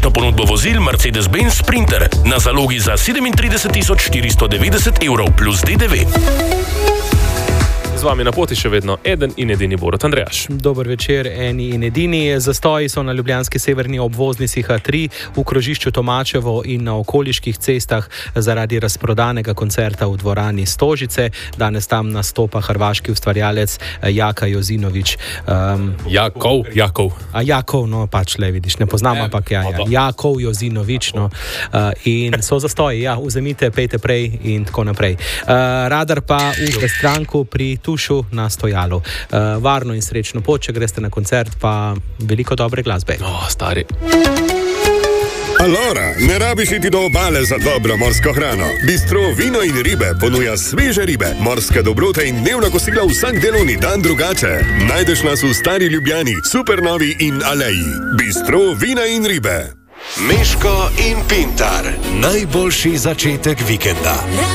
različno ponudbo vozil Mercedes-Benz Sprinter na zalogi za 37 490 € plus DDV. Z vami na poti še vedno eden in edini Borut Andrejaš. Dober večer, eni in edini. Zastoji so na ljubljanski severni obvoznici H3, v krožišču Tomačevo in na okoliških cestah zaradi razprodanega koncerta v dvorani Stožice. Danes tam nastopa hrvaški ustvarjalec Jaka Jozinović. Jakov. Jakov, no pač le vidiš, ne poznam, ampak Jakov Jozinović. No. In so zastoji, vzemite, pejte prej in tako naprej. Radar pa v stranku pri Tušu na stojalu. Varno in srečno pot, če greste na koncert, pa veliko dobre glasbe. Stari. Allora, ne rabiš iti do obale za dobro morsko hrano. Bistro Vino in ribe ponuja sveže ribe, morske dobrote in dnevna kosila vsak delovni dan drugače. Najdeš nas v Stari Ljubljani, Supernovi in Aleji. Bistro Vina in ribe. Meško in Pintar. Najboljši začetek vikenda.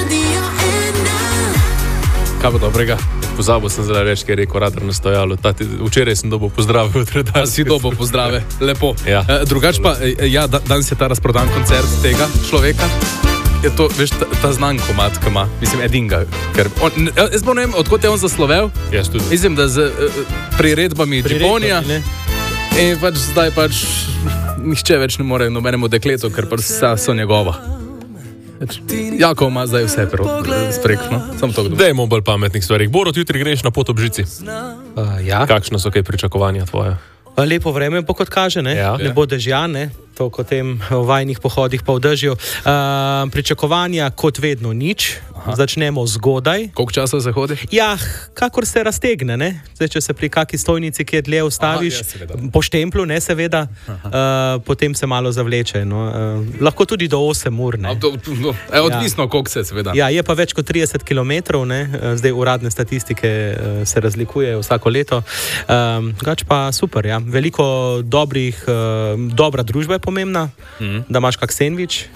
Kaj pa dobrega? Pozabil sem zdaj reči, ker je rekel Radar na stojalu. Včeraj sem dobil pozdrave od Redarja. Si dobil pozdrave, lepo. Ja. Drugač pa, danes je ta razprodan koncert tega človeka. Je to, veš, ta znan komad, ki ima, mislim, edinga. Jaz ne vem, odkot je on zaslovel. Jaz tudi. Mislim, da z priredbami Džiponija. In pač zdaj nihče več ne more nobenemu dekletu, ker pač vsa so njegova. Jako ima zdaj vse sprekno. Dajmo bolj pametnih stvarih. Borut, jutri greš na pot ob žici. Ja. Kakšno so kaj pričakovanja tvoje? Lepo vreme bo, kot kaže, ne? Ja. Ne bo dežja, ne? To kot tem vajnih pohodih pa v dežju. Pričakovanja kot vedno nič. Začnemo zgodaj. Koliko časa se hodi? Ja, kakor se raztegne, ne? Zdaj, če se pri kaki stojnici, kje dlje ustaviš, po štemplu, ne, seveda, potem se malo zavleče. No. Lahko tudi do 8 ur, ne? Odvisno, koliko se, seveda. Ja, je pa več kot 30 kilometrov, ne? Zdaj uradne statistike se razlikujejo vsako leto. Gač pa super, ja. Veliko dobra družba je pomembna, da imaš kak sendvič.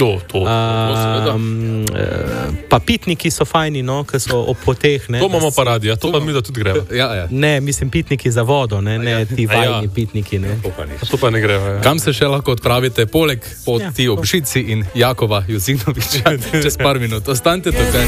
Pa pitniki so fajni, no, ki so ob poteh. Ne, to imamo pa radi, to pa mi da tudi greva. Ja. Ne, mislim pitniki za vodo, ne ti vajni pitniki. Ne. To pa ne greva. Ja. Kam se še lahko odpravite, poleg poti ob žici in Jakova Jozinovića čez par minut? Ostanite tukaj.